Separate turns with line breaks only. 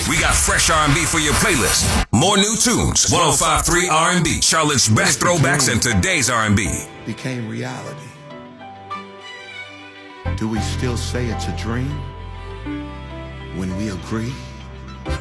We got fresh R&B for your playlist. More new tunes. 105.3 R&B. Charlotte's best throwbacks and today's R&B.
Became reality. Do we still say it's a dream when we agree?